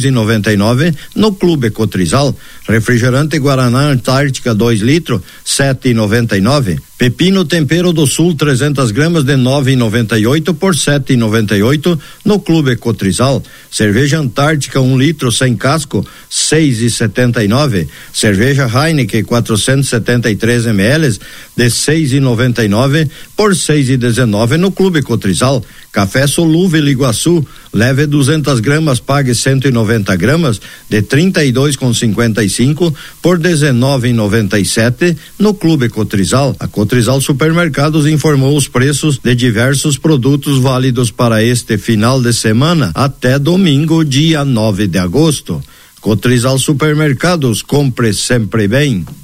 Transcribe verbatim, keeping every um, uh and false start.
dois e noventa e nove no Clube Cotrizal. Refrigerante Guaraná Antártica dois litros, sete e noventa e nove. Pepino Tempero do Sul trezentas gramas de nove e noventa e oito por sete e noventa e oito no Clube Cotrizal. Cerveja Antártica um litro sem casco, seis e setenta e nove. Cerveja Heineken quatrocentos e setenta e três mililitros de seis e noventa e nove por seis e dezenove no Clube Cotrizal. Café Solúvel Iguaçu, leve duzentas gramas, pague cento e noventa gramas de trinta e dois com cinquenta e cinco por dezenove e noventa e sete no Clube Cotrizal. A Cotrizal Supermercados informou os preços de diversos produtos válidos para este final de semana até domingo, dia nove de agosto. Cotrizal Supermercados, compre sempre bem.